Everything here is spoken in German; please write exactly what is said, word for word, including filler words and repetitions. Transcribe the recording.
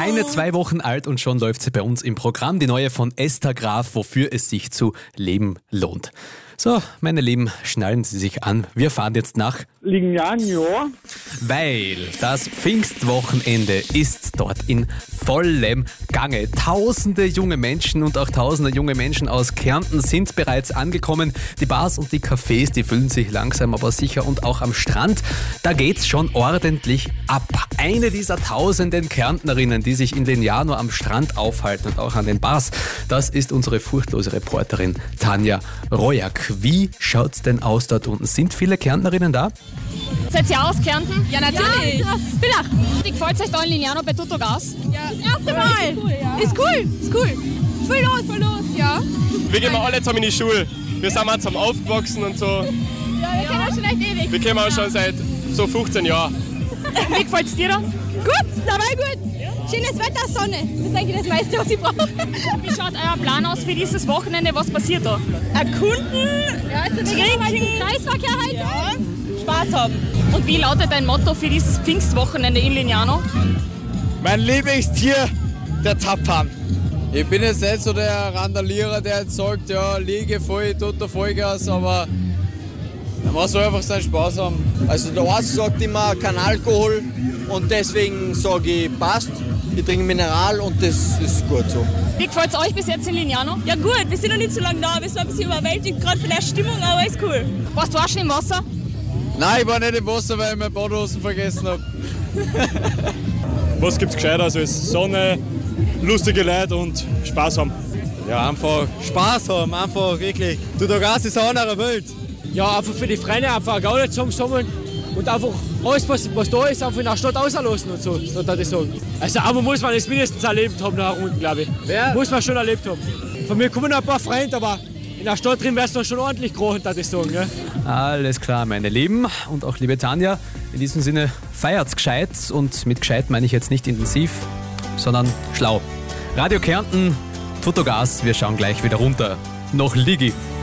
Keine zwei Wochen alt und schon läuft sie bei uns im Programm. Die neue von Esther Graf, wofür es sich zu leben lohnt. So, meine Lieben, schnallen Sie sich an. Wir fahren jetzt nach Lignano. Weil das Pfingstwochenende ist dort in vollem Gange. Tausende junge Menschen und auch tausende junge Menschen aus Kärnten sind bereits angekommen. Die Bars und die Cafés, die füllen sich langsam aber sicher, und auch am Strand, da geht's schon ordentlich ab. Eine dieser tausenden Kärntnerinnen, die sich in Lignano am Strand aufhalten und auch an den Bars, das ist unsere furchtlose Reporterin Tanja Rojak. Wie schaut's denn aus dort unten? Sind viele Kärntnerinnen da? Seid ihr aus Kärnten? Ja, natürlich. Ja, Villach. Wie gefällt euch da in Lignano bei Tuttogas? Ja, das erste Mal. Ist cool, ja. Ist cool, ist cool. Voll los, voll los, ja. Wir gehen alle zusammen in die Schule. Wir sind auch zusammen aufgewachsen und so. Ja, wir kennen uns schon echt ewig. Wir kennen uns schon seit so fünfzehn Jahren. Wie gefällt's dir da? Gut, dabei gut. Schönes Wetter, Sonne. Das ist eigentlich das meiste, was ich brauche. Wie schaut euer Plan aus für dieses Wochenende? Was passiert da? Erkunden, ja, also trinken, Kreisverkehr halt. Ja. Spaß haben. Und wie lautet dein Motto für dieses Pfingstwochenende in Lignano? Mein Lieblingstier, der Tappan. Ich bin jetzt nicht so der Randalierer, der jetzt sagt, ja, liege voll, tut der Vollgas, aber man soll einfach seinen Spaß haben. Also der Arzt sagt immer, kein Alkohol, und deswegen sage ich, passt. Ich trinke Mineral und das ist gut so. Wie gefällt es euch bis jetzt in Lignano? Ja gut, wir sind noch nicht so lange da, wir sind ein bisschen überwältigt, gerade von der Stimmung, aber ist cool. Warst du auch schon im Wasser? Nein, ich war nicht im Wasser, weil ich meine Badehosen vergessen habe. Was gibt's Gescheiteres als Sonne, lustige Leute und Spaß haben? Ja, einfach Spaß haben, einfach wirklich. Tuttogas ist eine andere Welt. Ja, einfach für die Freunde einfach eine Gaudi zusammensammeln und einfach alles, was, was da ist, einfach in der Stadt rauslassen und so, so würde ich sagen. Also aber muss man es mindestens erlebt haben da unten, glaube ich. Wer? Muss man schon erlebt haben. Von mir kommen noch ein paar Freunde, aber in der Stadt drin wär's doch schon ordentlich groß, würde ich sagen. Ja? Alles klar, meine Lieben, und auch liebe Tanja. In diesem Sinne, feiert's gescheit, und mit gescheit meine ich jetzt nicht intensiv, sondern schlau. Radio Kärnten, Tuttogas, wir schauen gleich wieder runter. Noch Ligi.